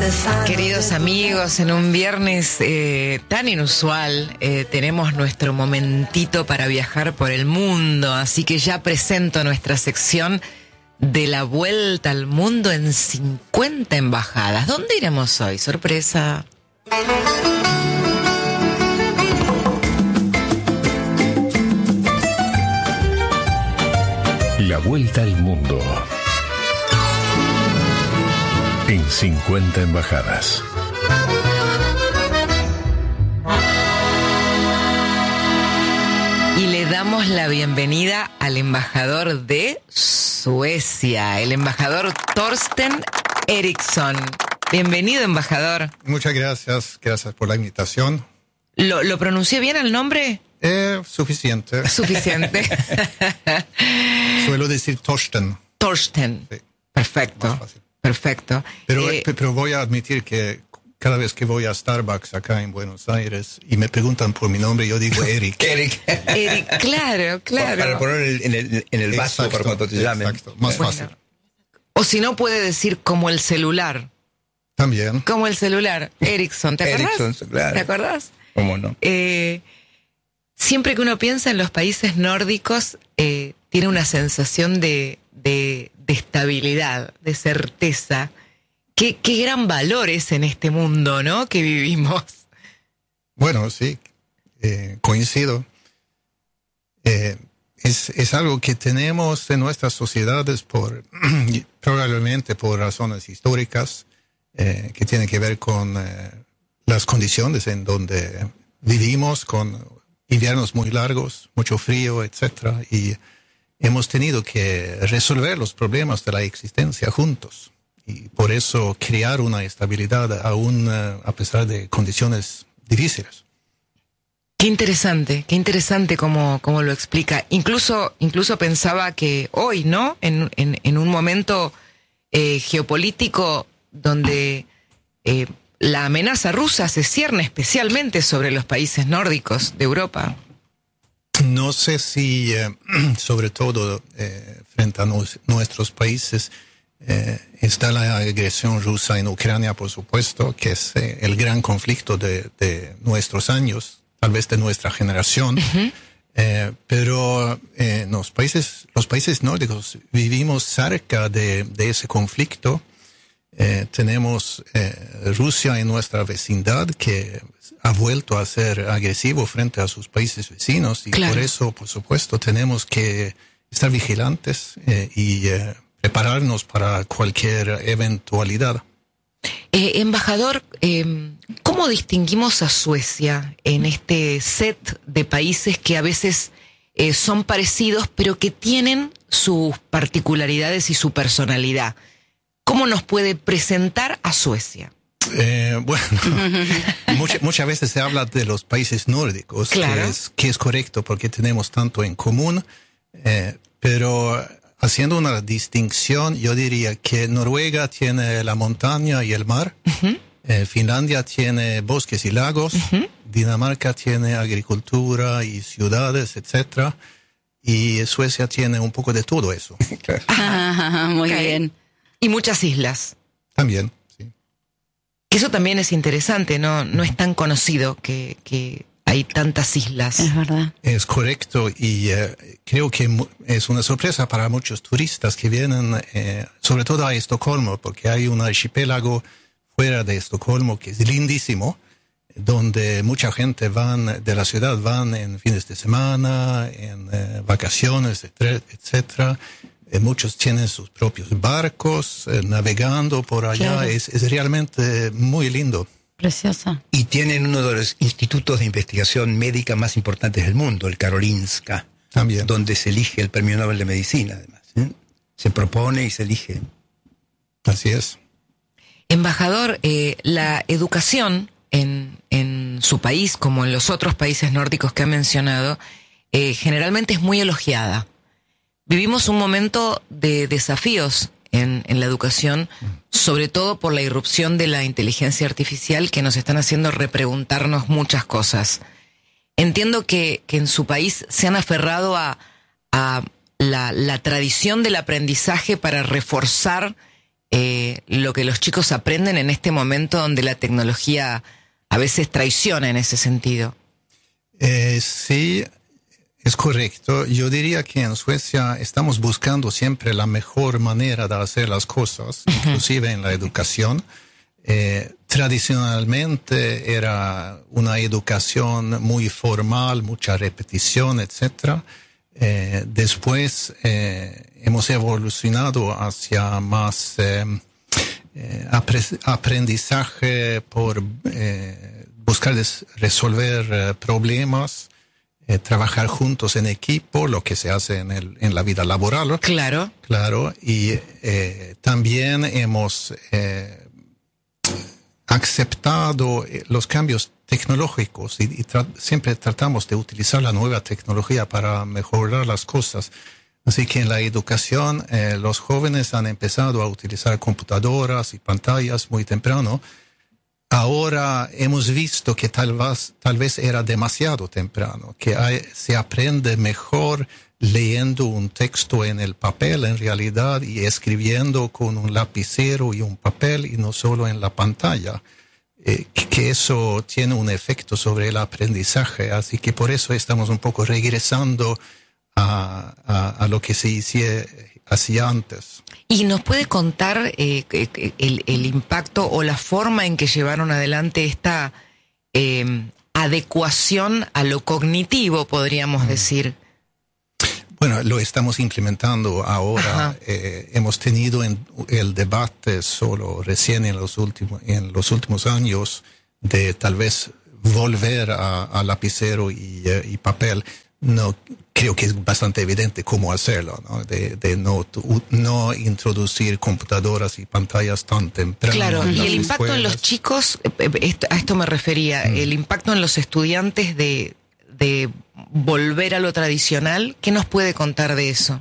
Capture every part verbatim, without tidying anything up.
Queridos amigos, en un viernes eh, tan inusual eh, tenemos nuestro momentito para viajar por el mundo, así que ya presento nuestra sección de la vuelta al mundo en cincuenta embajadas. ¿Dónde iremos hoy? Sorpresa. La vuelta al mundo en cincuenta embajadas. Y le damos la bienvenida al embajador de Suecia, el embajador Torsten Eriksson. Bienvenido, embajador. Muchas gracias, gracias por la invitación. ¿Lo, lo pronuncié bien el nombre? Eh, suficiente. Suficiente. Suelo decir Torsten. Torsten. Sí. Perfecto. Perfecto. Pero, eh, pero voy a admitir que cada vez que voy a Starbucks acá en Buenos Aires y me preguntan por mi nombre, yo digo Eric. Eric. Eric, claro, claro. Para poner en el, en el vaso Exacto, para cuando te llamen. Exacto, más Bueno. fácil. O si no, puede decir como el celular. También. Como el celular. Ericsson, ¿te acordás? Ericsson, claro. ¿Te acordás? ¿Cómo no? Eh, siempre que uno piensa en los países nórdicos, eh, tiene una sensación de, de, de estabilidad, de certeza. Qué, qué gran valor es en este mundo, ¿no?, que vivimos. Bueno, sí, eh, coincido. Eh, es, es algo que tenemos en nuestras sociedades por probablemente por razones históricas, eh, que tienen que ver con eh, las condiciones en donde vivimos, con inviernos muy largos, mucho frío, etcétera, y hemos tenido que resolver los problemas de la existencia juntos. Y por eso crear una estabilidad aún uh, a pesar de condiciones difíciles. Qué interesante, qué interesante cómo, cómo lo explica. Incluso, incluso pensaba que hoy, ¿no?, en, en, en un momento eh, geopolítico donde eh, la amenaza rusa se cierne especialmente sobre los países nórdicos de Europa. No sé si, eh, sobre todo eh, frente a nos, nuestros países, Eh, está la agresión rusa en Ucrania, por supuesto, que es eh, el gran conflicto de, de nuestros años, tal vez de nuestra generación. Uh-huh. Eh, pero eh, los países, los países nórdicos vivimos cerca de, de ese conflicto. Eh, tenemos eh, Rusia en nuestra vecindad, que ha vuelto a ser agresivo frente a sus países vecinos, y claro, por eso, por supuesto, tenemos que estar vigilantes eh, y eh, prepararnos para cualquier eventualidad. Eh, embajador, eh, ¿cómo distinguimos a Suecia en este set de países que a veces eh, son parecidos, pero que tienen sus particularidades y su personalidad? ¿Cómo nos puede presentar a Suecia? Eh, bueno, mucha, muchas veces se habla de los países nórdicos, claro, que es, que es correcto porque tenemos tanto en común, eh, pero haciendo una distinción, yo diría que Noruega tiene la montaña y el mar, uh-huh. eh, Finlandia tiene bosques y lagos, uh-huh. Dinamarca tiene agricultura y ciudades, etcétera, y Suecia tiene un poco de todo eso. Ah, muy okay. bien. Y muchas islas. También, sí. Eso también es interesante, no, no es tan conocido que, que hay tantas islas. Es verdad. Es correcto, y uh, creo que es una sorpresa para muchos turistas que vienen, eh, sobre todo a Estocolmo, porque hay un archipiélago fuera de Estocolmo que es lindísimo, donde mucha gente van de la ciudad, van en fines de semana, en eh, vacaciones, etcétera. Eh, muchos tienen sus propios barcos, eh, navegando por allá. Claro. Es, es realmente muy lindo. Preciosa. Y tienen uno de los institutos de investigación médica más importantes del mundo, el Karolinska. También. Donde se elige el premio Nobel de Medicina, además. ¿eh? Se propone y se elige. Así es. Embajador, eh, la educación en, en su país, como en los otros países nórdicos que ha mencionado, eh, generalmente es muy elogiada. Vivimos un momento de desafíos En, en la educación, sobre todo por la irrupción de la inteligencia artificial, que nos están haciendo repreguntarnos muchas cosas. Entiendo que, que en su país se han aferrado a, a la, la tradición del aprendizaje para reforzar eh, lo que los chicos aprenden en este momento donde la tecnología a veces traiciona en ese sentido. Eh, sí, es correcto. Yo diría que en Suecia estamos buscando siempre la mejor manera de hacer las cosas, uh-huh. inclusive en la educación. Eh, tradicionalmente era una educación muy formal, mucha repetición, etcétera. Eh, después eh, hemos evolucionado hacia más eh, eh, apre- aprendizaje por eh, buscar des- resolver eh, problemas, eh, trabajar juntos en equipo, lo que se hace en, el, en la vida laboral. Claro. Claro, y eh, también hemos eh, aceptado los cambios tecnológicos y, y tra- siempre tratamos de utilizar la nueva tecnología para mejorar las cosas. Así que en la educación eh, los jóvenes han empezado a utilizar computadoras y pantallas muy temprano. Ahora hemos visto que tal vez, tal vez era demasiado temprano, que hay, se aprende mejor leyendo un texto en el papel en realidad y escribiendo con un lapicero y un papel y no solo en la pantalla, eh, que eso tiene un efecto sobre el aprendizaje, así que por eso estamos un poco regresando a, a, a lo que se hacía, hacía antes. ¿Y nos puede contar eh, el, el impacto o la forma en que llevaron adelante esta eh, adecuación a lo cognitivo, podríamos mm. decir? Bueno, lo estamos implementando ahora. Eh, hemos tenido en, el debate solo recién en los últimos en los últimos años de tal vez volver a, a lapicero y, uh, y papel. No creo que es bastante evidente cómo hacerlo, ¿no? De, de no no introducir computadoras y pantallas tan temprano. Claro. Y el impacto escuelas. En los chicos, esto, a esto me refería. Mm. El impacto en los estudiantes de de volver a lo tradicional. ¿Qué nos puede contar de eso?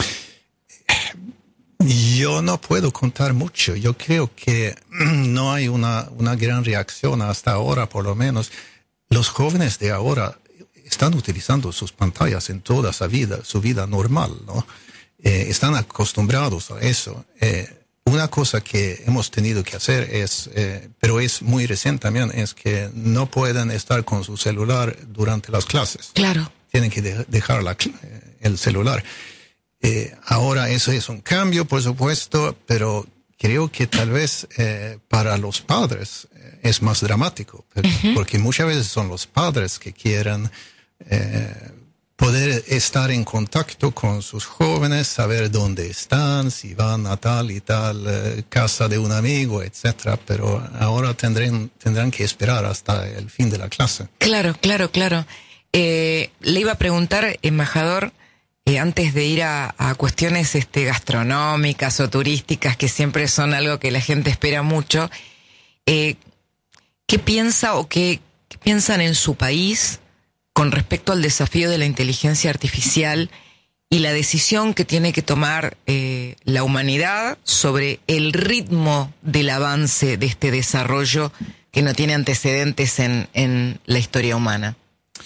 Yo no puedo contar mucho. Yo creo que no hay una, una gran reacción hasta ahora, por lo menos. Los jóvenes de ahora están utilizando sus pantallas en toda su vida, su vida normal, ¿no? Eh, están acostumbrados a eso. Eh, Una cosa que hemos tenido que hacer es, eh, pero es muy reciente también, es que no pueden estar con su celular durante las clases. Claro. Tienen que de- dejar la, el celular. Eh, ahora eso es un cambio, por supuesto, pero creo que tal vez eh, para los padres eh, es más dramático, pero, uh-huh. porque muchas veces son los padres que quieren eh, poder estar en contacto con sus jóvenes, saber dónde están, si van a tal y tal eh, casa de un amigo, etcétera. Pero ahora tendrán, tendrán que esperar hasta el fin de la clase. Claro, claro, claro. Eh, le iba a preguntar, embajador, eh, antes de ir a, a cuestiones este, gastronómicas o turísticas, que siempre son algo que la gente espera mucho, eh, ¿qué piensa o qué, qué piensan en su país con respecto al desafío de la inteligencia artificial y la decisión que tiene que tomar eh, la humanidad sobre el ritmo del avance de este desarrollo que no tiene antecedentes en, en la historia humana?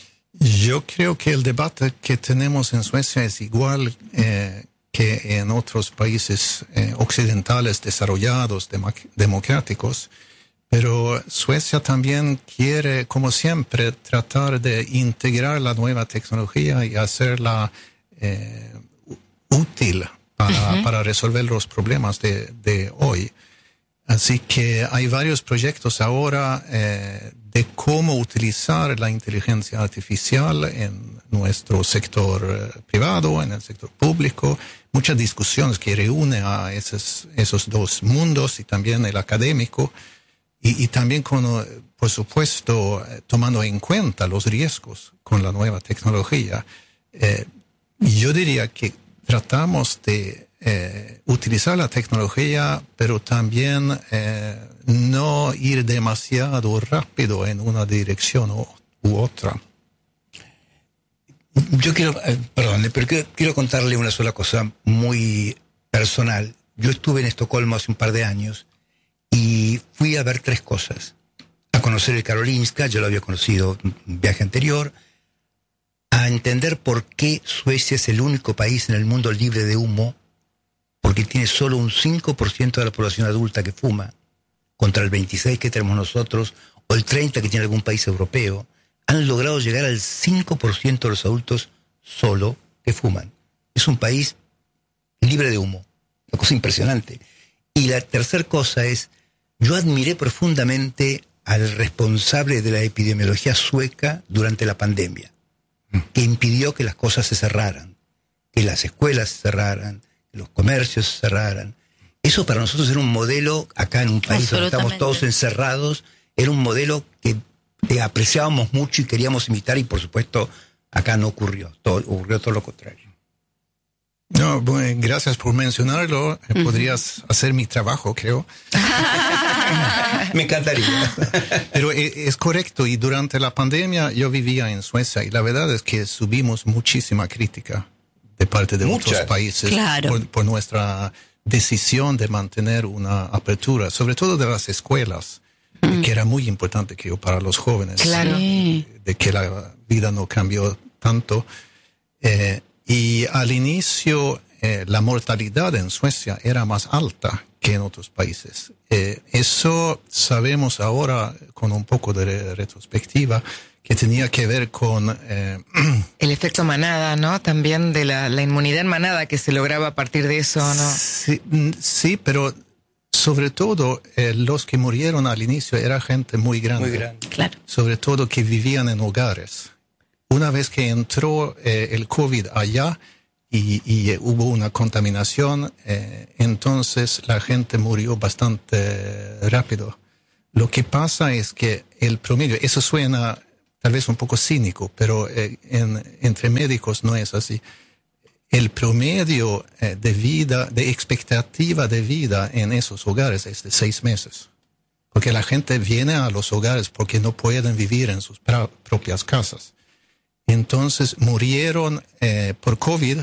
Yo creo que el debate que tenemos en Suecia es igual eh, que en otros países eh, occidentales desarrollados, dem- democráticos. Pero Suecia también quiere, como siempre, tratar de integrar la nueva tecnología y hacerla eh, útil para, uh-huh. para resolver los problemas de, de hoy. Así que hay varios proyectos ahora eh, de cómo utilizar la inteligencia artificial en nuestro sector eh, privado, en el sector público. Muchas discusiones que reúnen a esos, esos dos mundos y también el académico. Y, y también, con, por supuesto, tomando en cuenta los riesgos con la nueva tecnología. Eh, yo diría que tratamos de eh, utilizar la tecnología, pero también eh, no ir demasiado rápido en una dirección u, u otra. Yo quiero, eh, perdón, pero quiero, quiero contarle una sola cosa muy personal. Yo estuve en Estocolmo hace un par de años y fui a ver tres cosas. A conocer el Karolinska, yo lo había conocido en un viaje anterior. A entender por qué Suecia es el único país en el mundo libre de humo. porque tiene solo un cinco por ciento de la población adulta que fuma, contra el veintiséis por ciento que tenemos nosotros, o el treinta por ciento que tiene algún país europeo, han logrado llegar al cinco por ciento de los adultos solo que fuman. Es un país libre de humo, una cosa impresionante. Y la tercera cosa es, yo admiré profundamente al responsable de la epidemiología sueca durante la pandemia, que impidió que las cosas se cerraran, que las escuelas se cerraran, que los comercios se cerraran. Eso para nosotros era un modelo, acá en un país donde estamos todos encerrados, era un modelo que, que apreciábamos mucho y queríamos imitar, y por supuesto acá no ocurrió, todo, ocurrió todo lo contrario. No, bueno, gracias por mencionarlo. Uh-huh. Podrías hacer mi trabajo, creo. Me encantaría. Pero es correcto, y durante la pandemia yo vivía en Suecia, y la verdad es que subimos muchísima crítica de parte de Mucha. otros países, claro, por, por nuestra decisión de mantener una apertura, sobre todo de las escuelas, mm. que era muy importante, creo, para los jóvenes. Claro. De, de que la vida no cambió tanto. Eh, y al inicio, eh, la mortalidad en Suecia era más alta que en otros países. Eh, eso sabemos ahora, con un poco de retrospectiva, que tenía que ver con... Eh, el efecto manada, ¿no? También de la, la inmunidad en manada que se lograba a partir de eso, ¿no? Sí, sí, pero sobre todo eh, los que murieron al inicio era gente muy grande. Muy grande. Claro. Sobre todo que vivían en hogares. Una vez que entró eh, el COVID allá y, y eh, hubo una contaminación, eh, entonces la gente murió bastante rápido. Lo que pasa es que el promedio, eso suena tal vez un poco cínico, pero eh, en, entre médicos no es así. El promedio eh, de vida, de expectativa de vida en esos hogares es de seis meses. Porque la gente viene a los hogares porque no pueden vivir en sus pra- propias casas. Entonces murieron eh, por COVID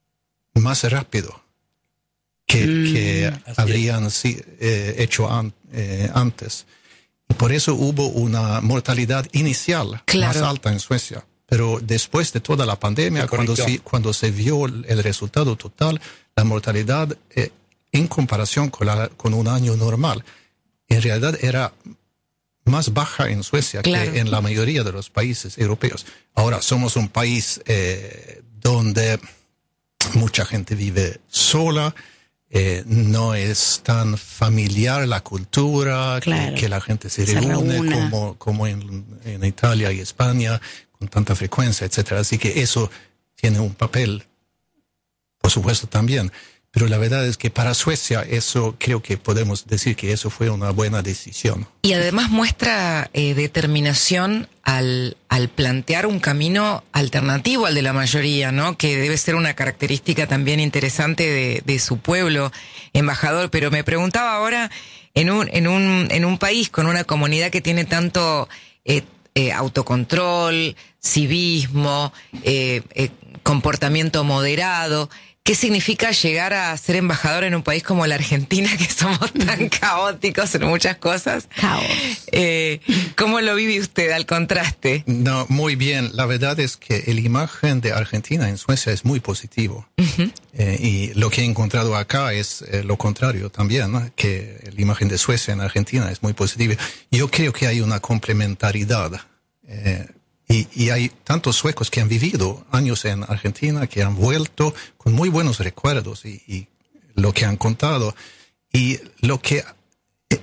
más rápido que, mm, que habrían sí, eh, hecho an, eh, antes. Y por eso hubo una mortalidad inicial claro. más alta en Suecia. Pero después de toda la pandemia, cuando se, cuando se vio el resultado total, la mortalidad eh, en comparación con, la, con un año normal, en realidad era más baja en Suecia claro. que en la mayoría de los países europeos. Ahora somos un país eh, donde mucha gente vive sola, eh, no es tan familiar la cultura, claro. que, que la gente se, se reúne como, como en, en Italia y España con tanta frecuencia, etcétera. Así que eso tiene un papel, por supuesto, también. Pero la verdad es que para Suecia eso creo que podemos decir que eso fue una buena decisión. Y además muestra eh, determinación al, al plantear un camino alternativo al de la mayoría, ¿no? Que debe ser una característica también interesante de, de su pueblo, embajador. Pero me preguntaba ahora, en un, en un, en un país con una comunidad que tiene tanto eh, eh, autocontrol, civismo, eh, eh, comportamiento moderado, ¿qué significa llegar a ser embajador en un país como la Argentina, que somos tan caóticos en muchas cosas? Caos. Eh, ¿Cómo lo vive usted al contraste? No, muy bien. La verdad es que la imagen de Argentina en Suecia es muy positivo. Uh-huh. Eh, y lo que he encontrado acá es eh, lo contrario también, ¿no? Que la imagen de Suecia en Argentina es muy positiva. Yo creo que hay una complementariedad. Eh, Y, y hay tantos suecos que han vivido años en Argentina, que han vuelto con muy buenos recuerdos y, y lo que han contado. Y lo que, eh,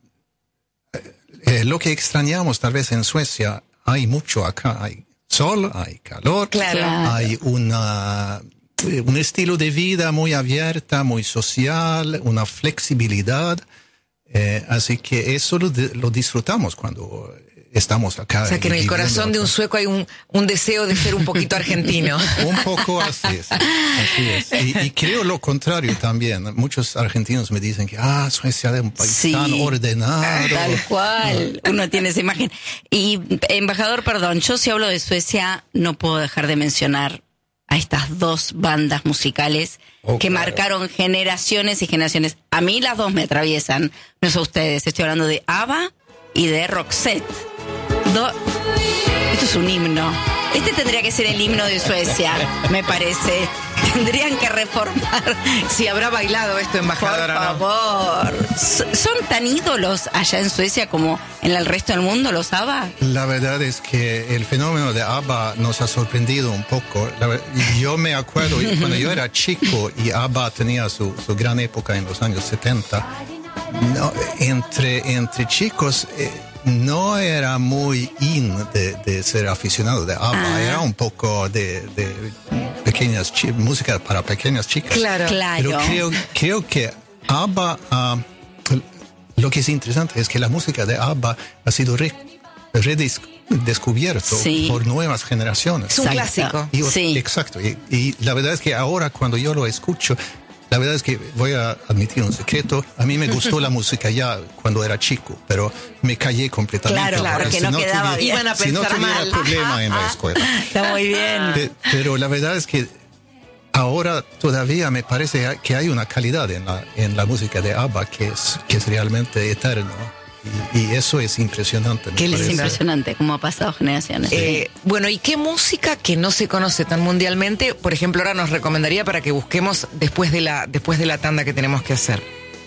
eh, lo que extrañamos tal vez en Suecia, hay mucho acá. Hay sol, hay calor, claro. hay una, un estilo de vida muy abierta, muy social, una flexibilidad. Eh, así que eso lo, lo disfrutamos cuando estamos acá. O sea, que en el corazón acá. de un sueco hay un, un deseo de ser un poquito argentino. Un poco así es. Así es. Y, y creo lo contrario también. Muchos argentinos me dicen que, ah, Suecia es un país sí, tan ordenado. Tal cual. No. Uno tiene esa imagen. Y, embajador, perdón, yo si hablo de Suecia no puedo dejar de mencionar a estas dos bandas musicales oh, que claro. marcaron generaciones y generaciones. A mí las dos me atraviesan. No sé ustedes, estoy hablando de ABBA y de Roxette. Do... Esto es un himno. Este tendría que ser el himno de Suecia, me parece. tendrían que reformar. Si habrá bailado esto, embajadora. Por favor. ¿No? ¿Son tan ídolos allá en Suecia como en el resto del mundo los ABBA? La verdad es que el fenómeno de ABBA nos ha sorprendido un poco. La, yo me acuerdo cuando yo era chico y ABBA tenía su, su gran época en los años setenta. No, entre, entre chicos eh, no era muy in de, de ser aficionado de ABBA. Ah. Era un poco de, de pequeñas chi- música para pequeñas chicas. Claro, claro. Pero creo, creo que ABBA, uh, lo que es interesante es que la música de ABBA ha sido re, redescubierto sí. por nuevas generaciones. Es un clásico. Y, sí. Exacto. Y, y la verdad es que ahora cuando yo lo escucho, la verdad es que voy a admitir un secreto. A mí me gustó la música ya cuando era chico, pero me callé completamente. Claro, claro, que si no, no quedaba tuviera, bien. Iban a si no pensar tuviera mal. problema en la escuela. Está muy bien. Pe- Pero la verdad es que ahora todavía me parece que hay una calidad en la, en la música de ABBA que es, que es realmente eterno. Y, y eso es impresionante. me Qué Es parece. impresionante cómo ha pasado generaciones. Eh, bueno, ¿y qué música que no se conoce tan mundialmente, por ejemplo, ahora nos recomendaría para que busquemos después de la, después de la tanda que tenemos que hacer?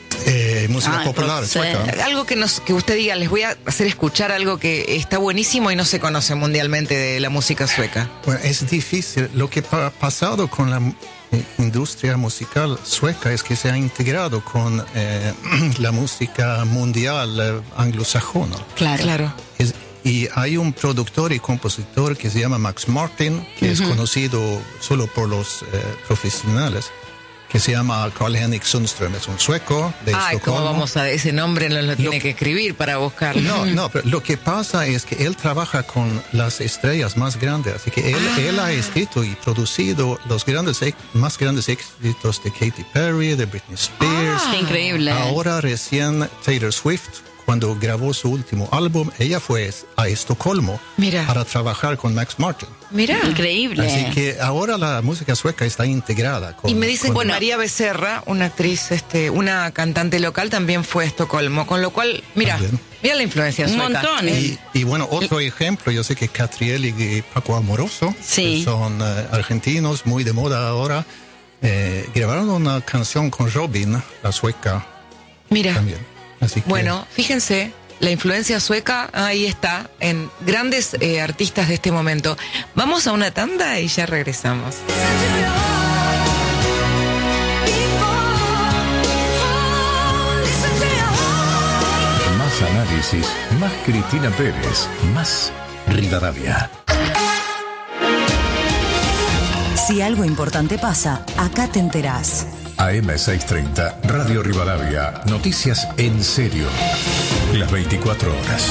Eh, música Ay, popular pues, sueca. eh. Algo que nos, que usted diga, les voy a hacer escuchar algo que está buenísimo y no se conoce mundialmente de la música sueca. Bueno, es difícil. Lo que ha pasado con la eh, industria musical sueca es que se ha integrado con eh, la música mundial eh, anglosajona. Claro. Claro. Es- y hay un productor y compositor que se llama Max Martin, que uh-huh. es conocido solo por los eh, profesionales, que se llama Carl-Henrik Sundström. Es un sueco de Ay, Estocolmo. ¿cómo vamos a ese nombre? No lo tiene Lo- que escribir para buscarlo. No, no, pero lo que pasa es que él trabaja con las estrellas más grandes, así que él, Ah. él ha escrito y producido los grandes, ex- más grandes éxitos de Katy Perry, de Britney Spears. Qué increíble. Ahora recién Taylor Swift, cuando grabó su último álbum, ella fue a Estocolmo Mira. para trabajar con Max Martin. Mira. Increíble. Así que ahora la música sueca está integrada con... Y me dicen con- que María Becerra, una actriz, este, una cantante local, también fue a Estocolmo. Con lo cual, mira, También. mira la influencia Un sueca. montón. Y, y bueno, otro ejemplo, yo sé que Catriel y Paco Amoroso, Sí. que son eh, argentinos, muy de moda ahora, eh, grabaron una canción con Robin, la sueca, Mira, también. Así que, bueno, fíjense, la influencia sueca ahí está en grandes eh, artistas de este momento. Vamos a una tanda y ya regresamos. Más análisis, más Cristina Pérez, más Rivadavia. Si algo importante pasa, acá te enterás. A M seiscientos treinta, Radio Rivadavia, noticias en serio. Las veinticuatro horas.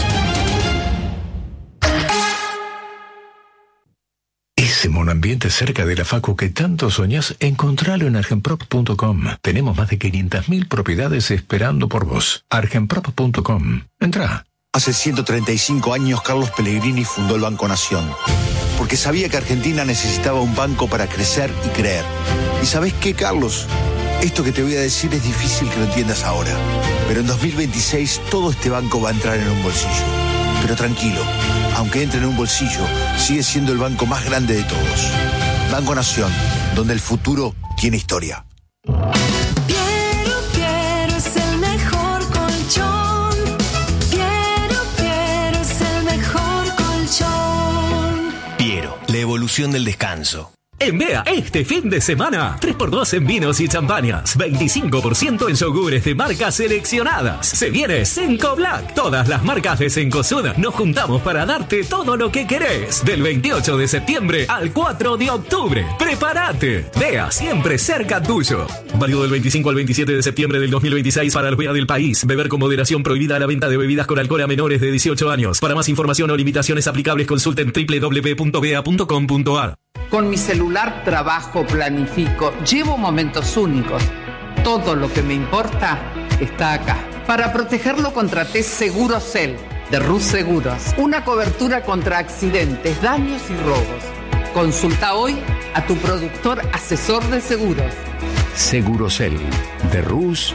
Ese monoambiente cerca de la Facu que tanto soñás, encontralo en argenprop punto com. Tenemos más de quinientas mil propiedades esperando por vos. argenprop punto com. Entrá. Hace ciento treinta y cinco años Carlos Pellegrini fundó el Banco Nación, porque sabía que Argentina necesitaba un banco para crecer y creer. ¿Y sabés qué, Carlos? Esto que te voy a decir es difícil que lo entiendas ahora, pero en dos mil veintiséis todo este banco va a entrar en un bolsillo. Pero tranquilo, aunque entre en un bolsillo, sigue siendo el banco más grande de todos. Banco Nación, donde el futuro tiene historia. Piero, Piero es el mejor colchón. Piero, Piero es el mejor colchón. Piero, la evolución del descanso. En Bea, este fin de semana, tres por dos en vinos y champañas, veinticinco por ciento en yogures de marcas seleccionadas. Se viene Senco Black. Todas las marcas de Cencosud nos juntamos para darte todo lo que querés. Del veintiocho de septiembre al cuatro de octubre. ¡Prepárate! Bea, siempre cerca tuyo. Válido del veinticinco al veintisiete de septiembre del dos mil veintiséis para el Bea del país. Beber con moderación, prohibida la venta de bebidas con alcohol a menores de dieciocho años. Para más información o limitaciones aplicables, consulten doble u doble u doble u punto bea punto com punto a r. Con mi celular trabajo, planifico, llevo momentos únicos. Todo lo que me importa está acá. Para protegerlo contraté Segurocel de Rus Seguros. Una cobertura contra accidentes, daños y robos. Consulta hoy a tu productor asesor de seguros. Segurocel, de Rus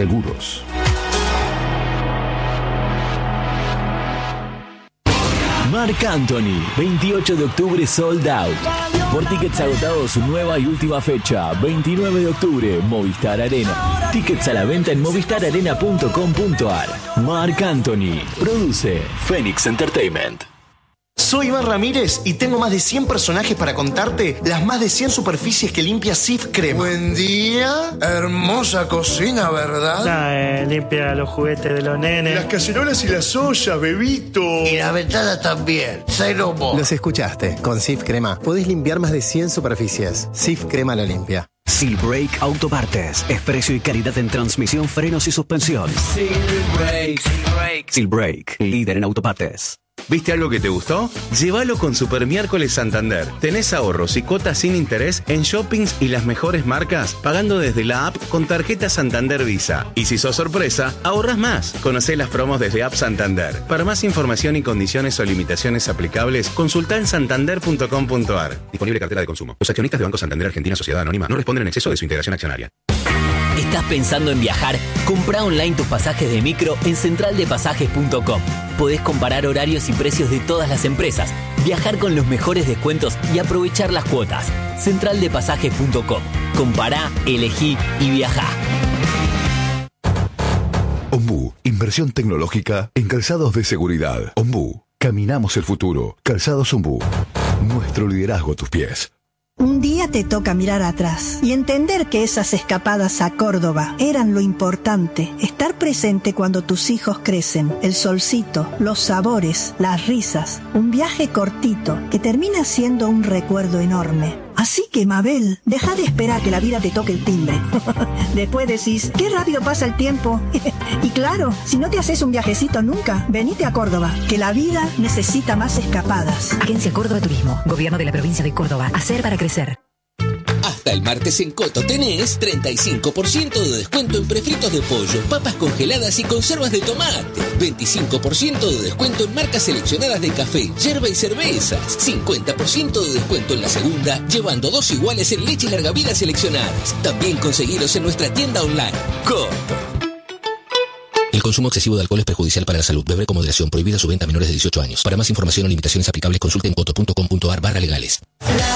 Seguros. Marc Anthony, veintiocho de octubre sold out. Por tickets agotados, su nueva y última fecha, veintinueve de octubre, Movistar Arena. Tickets a la venta en movistar arena punto com punto ar. Marc Anthony, produce Phoenix Entertainment. Soy Iván Ramírez y tengo más de cien personajes para contarte las más de cien superficies que limpia Cif Crema. Buen día, hermosa cocina, ¿verdad? Nah, eh, limpia los juguetes de los nenes. Las cacerolas y las ollas, bebito. Y la ventana también, cero mo. Los escuchaste, con Cif Crema podés limpiar más de cien superficies. Cif Crema lo limpia. Seal Brake Autopartes. Es precio y calidad en transmisión, frenos y suspensión. Seal Brake. Seal Brake. Seal Brake, líder en autopartes. ¿Viste algo que te gustó? Llévalo con Super Miércoles Santander. Tenés ahorros y cuotas sin interés en shoppings y las mejores marcas, pagando desde la app con tarjeta Santander Visa. Y si sos sorpresa, ahorrás más. Conocé las promos desde App Santander. Para más información y condiciones o limitaciones aplicables, consultá en santander punto com punto ar. Disponible cartera de consumo. Los accionistas de Banco Santander Argentina Sociedad Anónima no responden en exceso de su integración accionaria. ¿Estás pensando en viajar? Comprá online tus pasajes de micro en central de pasajes punto com. Podés comparar horarios y precios de todas las empresas, viajar con los mejores descuentos y aprovechar las cuotas. central de pasajes punto com. Compará, elegí y viajá. Ombú, inversión tecnológica en calzados de seguridad. Ombú, caminamos el futuro. Calzados Ombú, nuestro liderazgo a tus pies. Un día te toca mirar atrás y entender que esas escapadas a Córdoba eran lo importante. Estar presente cuando tus hijos crecen, el solcito, los sabores, las risas. Un viaje cortito que termina siendo un recuerdo enorme. Así que, Mabel, deja de esperar que la vida te toque el timbre. Después decís, qué rápido pasa el tiempo. Y claro, si no te haces un viajecito nunca, venite a Córdoba, que la vida necesita más escapadas. Agencia Córdoba Turismo, Gobierno de la Provincia de Córdoba. Hacer para crecer. Hasta el martes en Coto tenés treinta y cinco por ciento de descuento en prefritos de pollo, papas congeladas y conservas de tomate. veinticinco por ciento de descuento en marcas seleccionadas de café, yerba y cervezas. cincuenta por ciento de descuento en la segunda, llevando dos iguales en leche y larga vida seleccionadas. También conseguiros en nuestra tienda online. Coto. El consumo excesivo de alcohol es perjudicial para la salud. Beber con moderación. Prohibida su venta a menores de dieciocho años. Para más información o limitaciones aplicables, consulte en coto punto com punto ar barra legales.